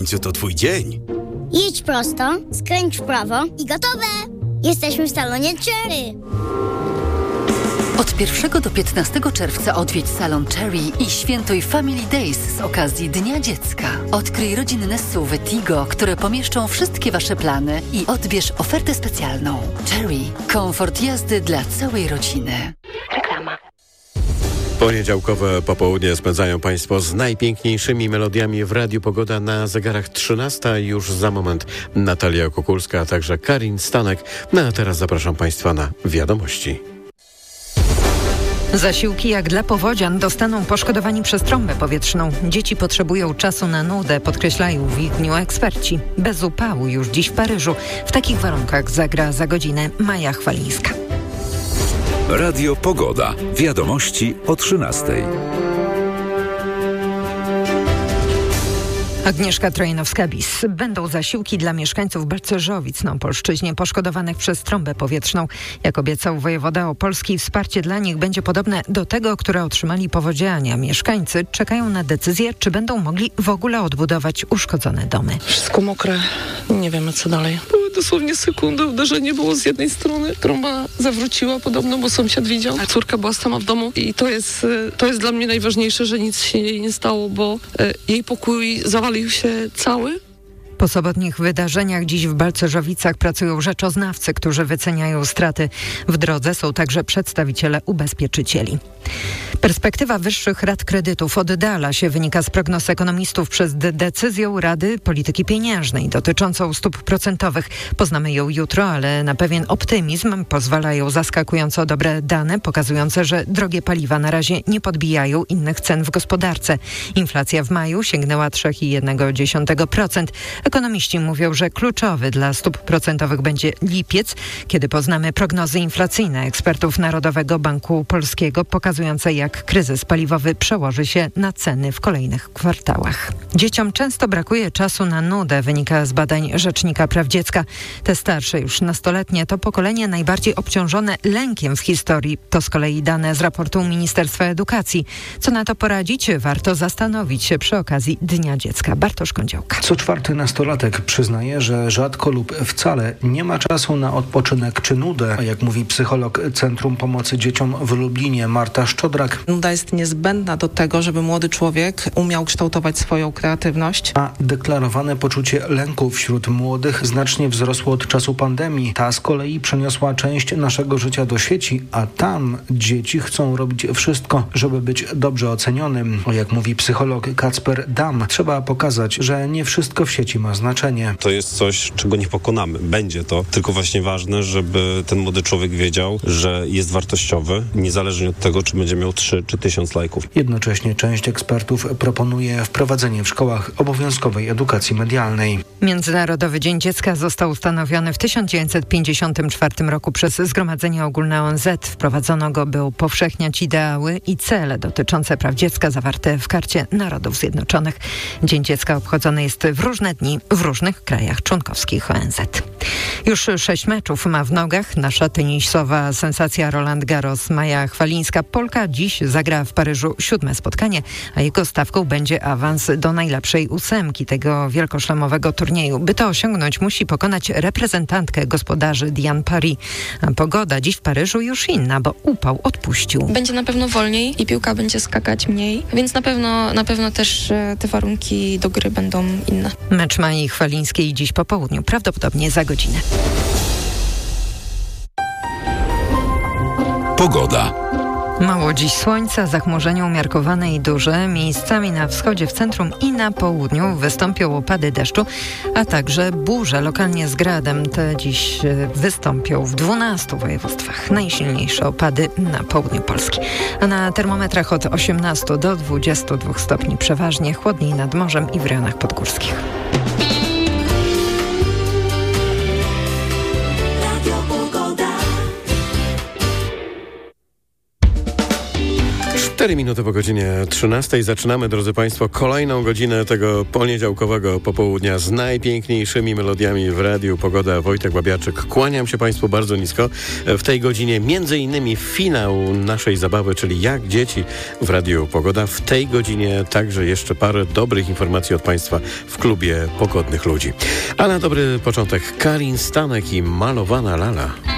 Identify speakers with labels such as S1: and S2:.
S1: Co to twój dzień?
S2: Jedź prosto, skręć w prawo i gotowe! Jesteśmy w salonie Cherry.
S3: Od 1 do 15 czerwca odwiedź salon Cherry i świętuj Family Days z okazji Dnia Dziecka. Odkryj rodzinne SUV-y Tigo, które pomieszczą wszystkie Wasze plany i odbierz ofertę specjalną. Cherry. Komfort jazdy dla całej rodziny.
S2: Reklama.
S1: Poniedziałkowe popołudnie spędzają Państwo z najpiękniejszymi melodiami w Radiu Pogoda na zegarach 13. Już za moment Natalia Kukulska, a także Karin Stanek. No a teraz zapraszam Państwa na wiadomości.
S4: Zasiłki jak dla powodzian dostaną poszkodowani przez trąbę powietrzną. Dzieci potrzebują czasu na nudę, podkreślają w Widniu eksperci. Bez upału już dziś w Paryżu. W takich warunkach zagra za godzinę Maja Chwalińska.
S5: Radio Pogoda. Wiadomości o 13:00.
S4: Agnieszka Trojanowska-Bis. Będą zasiłki dla mieszkańców Balcerzowic na Opolszczyźnie poszkodowanych przez trąbę powietrzną. Jak obiecał wojewoda opolski, wsparcie dla nich będzie podobne do tego, które otrzymali powodziania. Mieszkańcy czekają na decyzję, czy będą mogli w ogóle odbudować uszkodzone domy.
S6: Wszystko mokre, nie wiemy co dalej. Były dosłownie sekundy, uderzenie było z jednej strony, trąba zawróciła podobno, bo sąsiad widział, a córka była sama w domu i to jest dla mnie najważniejsze, że nic się jej nie stało, bo jej pokój zawalił się cały.
S4: Po sobotnich wydarzeniach dziś w Balcerzowicach pracują rzeczoznawcy, którzy wyceniają straty. W drodze są także przedstawiciele ubezpieczycieli. Perspektywa wyższych rat kredytów oddala się, wynika z prognoz ekonomistów przed decyzją Rady Polityki Pieniężnej dotyczącą stóp procentowych. Poznamy ją jutro, ale na pewien optymizm pozwalają zaskakująco dobre dane pokazujące, że drogie paliwa na razie nie podbijają innych cen w gospodarce. Inflacja w maju sięgnęła 3,1%. Ekonomiści mówią, że kluczowy dla stóp procentowych będzie lipiec, kiedy poznamy prognozy inflacyjne ekspertów Narodowego Banku Polskiego pokazujące, jak kryzys paliwowy przełoży się na ceny w kolejnych kwartałach. Dzieciom często brakuje czasu na nudę, wynika z badań Rzecznika Praw Dziecka. Te starsze, już nastoletnie, to pokolenie najbardziej obciążone lękiem w historii. To z kolei dane z raportu Ministerstwa Edukacji. Co na to poradzić? Warto zastanowić się przy okazji Dnia Dziecka. Bartosz Kądziołka.
S7: Co czwarty nastolatek przyznaje, że rzadko lub wcale nie ma czasu na odpoczynek czy nudę. A jak mówi psycholog Centrum Pomocy Dzieciom w Lublinie Marta Szczodrak,
S6: Nuda jest niezbędna do tego, żeby młody człowiek umiał kształtować swoją kreatywność.
S7: a deklarowane poczucie lęku wśród młodych znacznie wzrosło od czasu pandemii. Ta z kolei przeniosła część naszego życia do sieci, a tam dzieci chcą robić wszystko, żeby być dobrze ocenionym. Jak mówi psycholog Kacper Dam, trzeba pokazać, że nie wszystko w sieci ma znaczenie.
S8: To jest coś, czego nie pokonamy. Będzie to. Tylko właśnie ważne, żeby ten młody człowiek wiedział, że jest wartościowy, niezależnie od tego, czy będzie miał 3 czy 1000 lajków.
S7: Jednocześnie część ekspertów proponuje wprowadzenie w szkołach obowiązkowej edukacji medialnej.
S4: Międzynarodowy Dzień Dziecka został ustanowiony w 1954 roku przez Zgromadzenie Ogólne ONZ. Wprowadzono go, by upowszechniać ideały i cele dotyczące praw dziecka zawarte w Karcie Narodów Zjednoczonych. Dzień Dziecka obchodzony jest w różne dni w różnych krajach członkowskich ONZ. Już 6 meczów ma w nogach nasza tenisowa sensacja Roland Garros. Maja Chwalińska, Polka, dziś zagra w Paryżu 7. spotkanie, a jego stawką będzie awans do najlepszej 8 tego wielkoszlemowego turnieju. By to osiągnąć, musi pokonać reprezentantkę gospodarzy Diane Paris. A pogoda dziś w Paryżu już inna, bo upał odpuścił.
S9: Będzie na pewno wolniej i piłka będzie skakać mniej, więc na pewno też te warunki do gry będą inne.
S4: Mecz Mai Chwalińskiej dziś po południu, prawdopodobnie za godzinę.
S5: Pogoda.
S4: Mało dziś słońca, zachmurzenie umiarkowane i duże. Miejscami na wschodzie, w centrum i na południu wystąpią opady deszczu, a także burze lokalnie z gradem. Te dziś wystąpią w 12 województwach. Najsilniejsze opady na południu Polski. A na termometrach od 18 do 22 stopni przeważnie, chłodniej nad morzem i w rejonach podgórskich.
S1: 4 minuty po godzinie 13. Zaczynamy, drodzy Państwo, kolejną godzinę tego poniedziałkowego popołudnia z najpiękniejszymi melodiami w Radiu Pogoda. Wojtek Babiarczyk, kłaniam się Państwu bardzo nisko. W tej godzinie między innymi finał naszej zabawy, czyli Jak dzieci w Radiu Pogoda. W tej godzinie także jeszcze parę dobrych informacji od Państwa w klubie Pogodnych Ludzi. A na dobry początek Karin Stanek i Malowana Lala.